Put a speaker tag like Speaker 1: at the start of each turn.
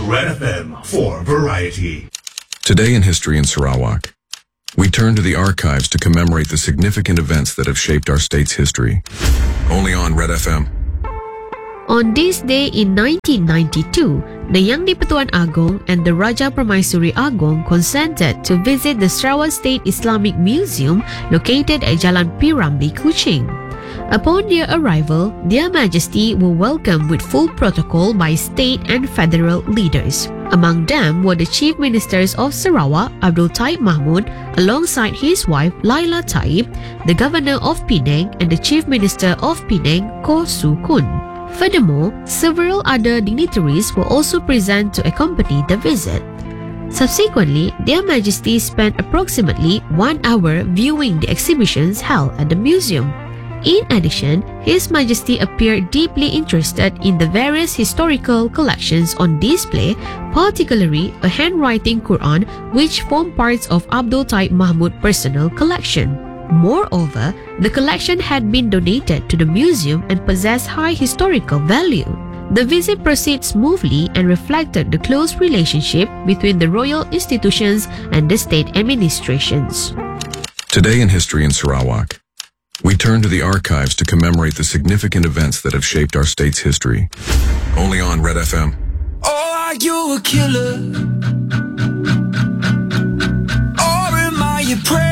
Speaker 1: Red FM for variety.
Speaker 2: Today in History in Sarawak, we turn to the archives to commemorate the significant events that have shaped our state's history. Only on Red FM.
Speaker 3: On this day in 1992, the Yang di-Pertuan Agong and the Raja Permaisuri Agong consented to visit the Sarawak State Islamic Museum located at Jalan P. Ramlee, Kuching. Upon their arrival, Their Majesty were welcomed with full protocol by state and federal leaders. Among them were the Chief Ministers of Sarawak, Abdul Taib Mahmud, alongside his wife Laila Taib, the Governor of Penang, and the Chief Minister of Penang, Koh Su Kun. Furthermore, several other dignitaries were also present to accompany the visit. Subsequently, Their Majesty spent approximately 1 hour viewing the exhibitions held at the museum. In addition, His Majesty appeared deeply interested in the various historical collections on display, particularly a handwriting Quran which formed parts of Abdul Taib Mahmud's personal collection. Moreover, the collection had been donated to the museum and possessed high historical value. The visit proceeded smoothly and reflected the close relationship between the royal institutions and the state administrations.
Speaker 2: Today in History in Sarawak, we turn to the archives to commemorate the significant events that have shaped our state's history. Only on Red FM.
Speaker 4: Oh, are you a killer? Or am I your prey?